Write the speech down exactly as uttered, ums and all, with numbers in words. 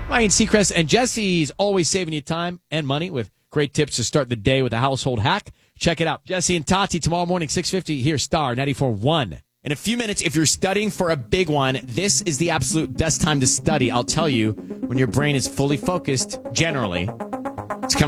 Ryan Seacrest and Jesse's always saving you time and money with great tips to start the day with a household hack. Check it out. Jesse and Tati tomorrow morning, six fifty, here, Star ninety-four point one. In a few minutes, if you're studying for a big one, this is the absolute best time to study. I'll tell you, when your brain is fully focused, generally,